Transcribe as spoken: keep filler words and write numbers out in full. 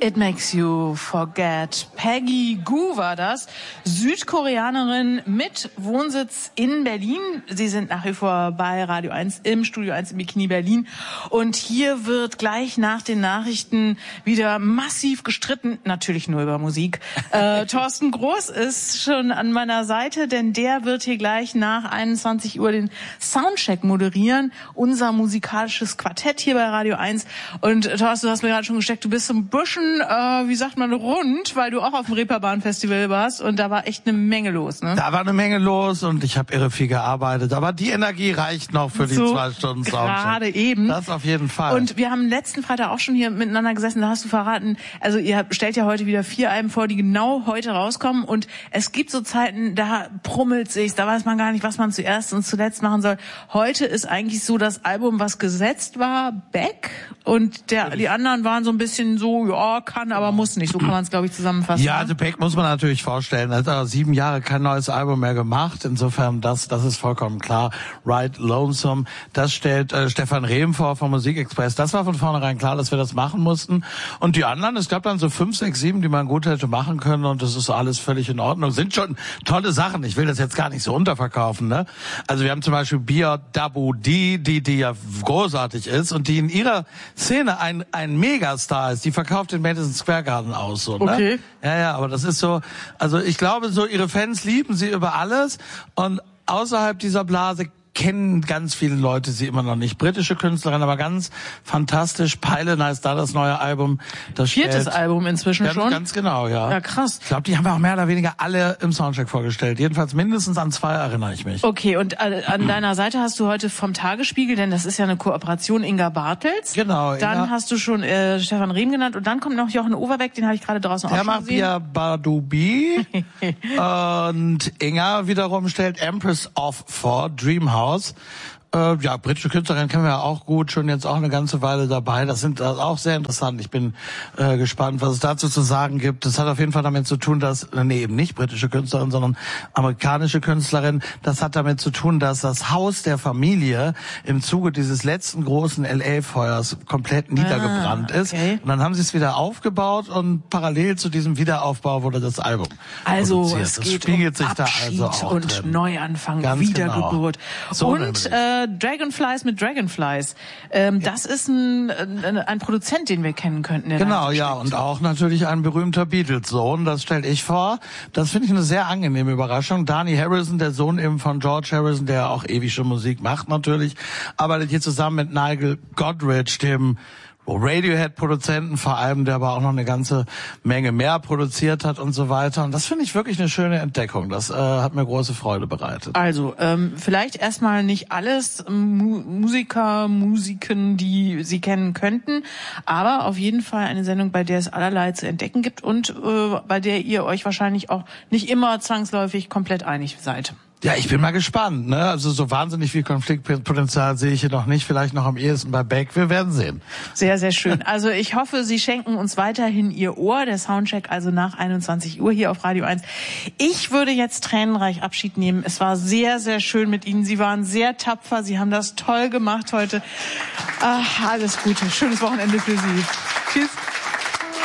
It Makes You Forget. Peggy Gou war das, Südkoreanerin mit Wohnsitz in Berlin. Sie sind nach wie vor bei Radio eins im Studio eins im Bikini Berlin. Und hier wird gleich nach den Nachrichten wieder massiv gestritten, natürlich nur über Musik. Äh, Thorsten Groß ist schon an meiner Seite, denn der wird hier gleich nach einundzwanzig Uhr den Soundcheck moderieren. Unser musikalisches Quartett hier bei Radio eins. Und Thorsten, du hast mir gerade schon gesteckt, du bist so ein bisschen Äh, wie sagt man, rund, weil du auch auf dem Reeperbahn-Festival warst und da war echt eine Menge los, ne? Da war eine Menge los und ich habe irre viel gearbeitet, aber die Energie reicht noch für so die zwei Stunden Soundcheck. Gerade eben. Das auf jeden Fall. Und wir haben letzten Freitag auch schon hier miteinander gesessen, da hast du verraten, also ihr stellt ja heute wieder vier Alben vor, die genau heute rauskommen und es gibt so Zeiten, da brummelt sich's, da weiß man gar nicht, was man zuerst und zuletzt machen soll. Heute ist eigentlich so das Album, was gesetzt war, Back und der, die anderen waren so ein bisschen so, ja, kann, aber muss nicht. So kann man es, glaube ich, zusammenfassen. Ja, The Back muss man natürlich vorstellen. Er hat auch sieben Jahre kein neues Album mehr gemacht. Insofern, das das ist vollkommen klar. Ride Lonesome, das stellt äh, Stefan Rehm vor vom Musikexpress. Das war von vornherein klar, dass wir das machen mussten. Und die anderen, es gab dann so fünf, sechs, sieben, die man gut hätte machen können. Und das ist alles völlig in Ordnung. Sind schon tolle Sachen. Ich will das jetzt gar nicht so unterverkaufen, ne? Also wir haben zum Beispiel Bia Dabu Die, die, die ja großartig ist und die in ihrer Szene ein, ein Megastar ist. Die verkauft den Madison Square Garden aus, so, ne? Okay. Ja, ja, aber das ist so, also ich glaube so, ihre Fans lieben sie über alles und außerhalb dieser Blase kennen ganz viele Leute sie immer noch nicht. Britische Künstlerin, aber ganz fantastisch. Pylon heißt da das neue Album. Das Viertes stellt, Album inzwischen ganz, schon? Ganz genau, ja. Ja, krass. Ich glaube, die haben wir auch mehr oder weniger alle im Soundcheck vorgestellt. Jedenfalls mindestens an zwei erinnere ich mich. Okay, und äh, an deiner Seite hast du heute vom Tagesspiegel, denn das ist ja eine Kooperation, Inga Bartels. Genau. Dann Inga. hast du schon äh, Stefan Rehm genannt und dann kommt noch Jochen Overbeck, den habe ich gerade draußen auch Der schon macht gesehen. Bia Badubi und Inga wiederum stellt Empress of vor, Dreamhouse. Äh, ja, britische Künstlerin kennen wir ja auch gut, schon jetzt auch eine ganze Weile dabei. Das sind das auch sehr interessant. Ich bin äh, gespannt, was es dazu zu sagen gibt. Das hat auf jeden Fall damit zu tun, dass, nee, eben nicht britische Künstlerin, sondern amerikanische Künstlerin. Das hat damit zu tun, dass das Haus der Familie im Zuge dieses letzten großen L A-Feuers komplett niedergebrannt ah, okay. ist. Und dann haben sie es wieder aufgebaut und parallel zu diesem Wiederaufbau wurde das Album Also produziert. es Das geht spiegelt um sich da Abschied also auch und drin. Neuanfang, Ganz Wiedergeburt. Genau. So Und äh, Dragonflies mit Dragonflies. Ähm, ja. Das ist ein, ein, ein Produzent, den wir kennen könnten. Der genau, ja, und auch natürlich ein berühmter Beatles-Sohn, das stelle ich vor. Das finde ich eine sehr angenehme Überraschung. Dhani Harrison, der Sohn eben von George Harrison, der auch ewig schon Musik macht natürlich, arbeitet hier zusammen mit Nigel Godrich, dem Radiohead-Produzenten vor allem, der aber auch noch eine ganze Menge mehr produziert hat und so weiter. Und das finde ich wirklich eine schöne Entdeckung. Das äh, hat mir große Freude bereitet. Also, ähm, vielleicht erstmal nicht alles Mu- Musiker, Musiken, die Sie kennen könnten, aber auf jeden Fall eine Sendung, bei der es allerlei zu entdecken gibt und äh, bei der ihr euch wahrscheinlich auch nicht immer zwangsläufig komplett einig seid. Ja, ich bin mal gespannt, ne? Also so wahnsinnig viel Konfliktpotenzial sehe ich hier noch nicht, vielleicht noch am ehesten bei Beck. Wir werden sehen. Sehr, sehr schön. Also ich hoffe, Sie schenken uns weiterhin Ihr Ohr. Der Soundcheck also nach einundzwanzig Uhr hier auf Radio eins. Ich würde jetzt tränenreich Abschied nehmen. Es war sehr, sehr schön mit Ihnen. Sie waren sehr tapfer. Sie haben das toll gemacht heute. Ach, alles Gute. Schönes Wochenende für Sie. Tschüss.